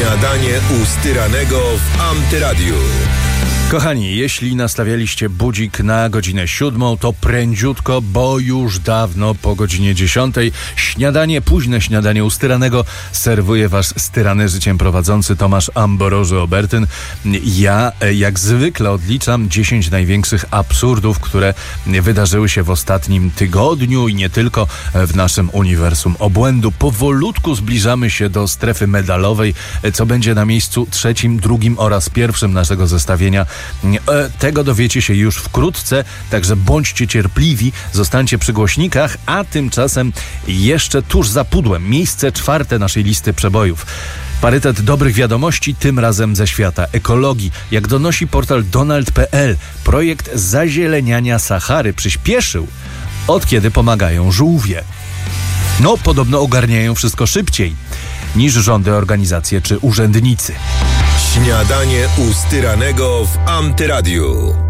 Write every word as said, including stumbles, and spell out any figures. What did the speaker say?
Śniadanie u Styranego w Antyradiu. Kochani, jeśli nastawialiście budzik na godzinę siódmą, to prędziutko, bo już dawno po godzinie dziesiątej śniadanie, późne śniadanie u Styranego serwuje was styrany życiem prowadzący Tomasz Ambroży Obertyn. Ja jak zwykle odliczam dziesięć największych absurdów, które wydarzyły się w ostatnim tygodniu i nie tylko w naszym uniwersum obłędu. Powolutku zbliżamy się do strefy medalowej, co będzie na miejscu trzecim, drugim oraz pierwszym naszego zestawienia. Tego dowiecie się już wkrótce, także bądźcie cierpliwi, zostańcie przy głośnikach, a tymczasem jeszcze tuż za pudłem miejsce czwarte naszej listy przebojów. Parytet dobrych wiadomości, tym razem ze świata ekologii. Jak donosi portal donald kropka p l, projekt zazieleniania Sahary przyspieszył, od kiedy pomagają żółwie. No, podobno ogarniają wszystko szybciej niż rządy, organizacje czy urzędnicy. Śniadanie u Styranego w Antyradiu.